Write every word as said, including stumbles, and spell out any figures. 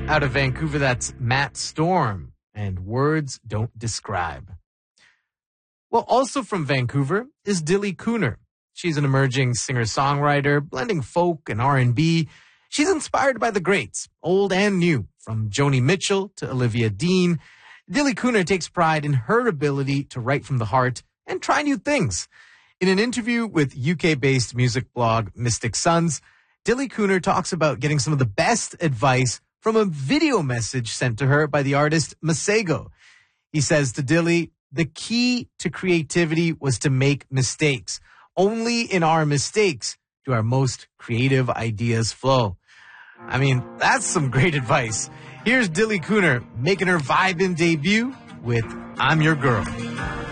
Out of Vancouver, that's Matt Storm, and Words Don't Describe. Well, also from Vancouver is Dilly Cooner. She's an emerging singer-songwriter, blending folk and R and B. She's inspired by the greats, old and new, from Joni Mitchell to Olivia Dean. Dilly Cooner takes pride in her ability to write from the heart and try new things. In an interview with U K-based music blog Mystic Sons, Dilly Cooner talks about getting some of the best advice from a video message sent to her by the artist Masego. He says to Dilly, the key to creativity was to make mistakes. Only in our mistakes do our most creative ideas flow. I mean, that's some great advice. Here's Dilly Cooner making her vibe in debut with I'm Your Girl.